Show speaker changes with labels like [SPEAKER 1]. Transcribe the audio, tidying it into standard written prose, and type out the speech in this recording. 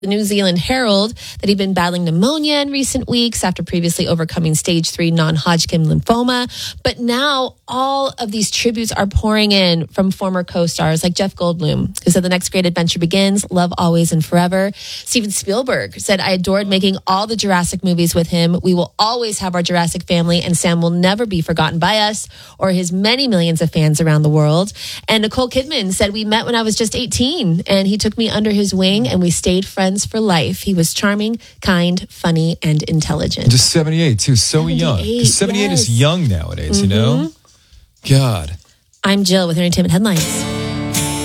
[SPEAKER 1] the New Zealand Herald that he'd been battling pneumonia in recent weeks after previously overcoming stage 3 non-Hodgkin lymphoma. But now all of these tributes are pouring in from former co-stars like Jeff Goldblum, who said the next great adventure begins, love always and forever. Steven Spielberg said, I adored making all the Jurassic movies with him. We will always have our Jurassic family, and Sam will never be forgotten by us or his many millions of fans around the world. And Nicole Kidman said, we met when I was just 18 and he took me under his wing and we stayed friends for life. He was charming, kind, funny, and intelligent.
[SPEAKER 2] Just 78 too, so young. 78 is young nowadays, you know? God.
[SPEAKER 1] I'm Jill with Entertainment Headlines.